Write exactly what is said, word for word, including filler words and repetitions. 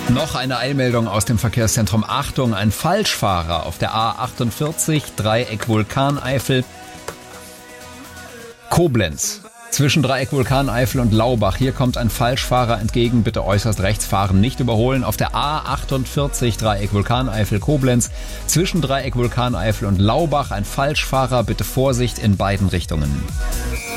Noch eine Eilmeldung aus dem Verkehrszentrum. Achtung, ein Falschfahrer auf der A achtundvierzig, Dreieck Vulkaneifel, Koblenz. Zwischen Dreieck Vulkaneifel und Laubach. Hier kommt ein Falschfahrer entgegen. Bitte äußerst rechts fahren, nicht überholen. Auf der A achtundvierzig, Dreieck Vulkaneifel, Koblenz. Zwischen Dreieck Vulkaneifel und Laubach ein Falschfahrer. Bitte Vorsicht in beiden Richtungen.